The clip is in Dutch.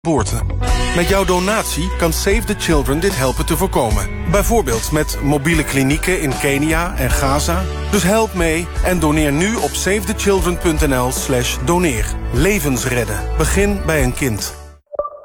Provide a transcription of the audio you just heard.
geboorte. Met jouw donatie kan Save the Children dit helpen te voorkomen. Bijvoorbeeld met mobiele klinieken in Kenia en Gaza. Dus help mee en doneer nu op savethechildren.nl/doneer. Levens redden. Begin bij een kind.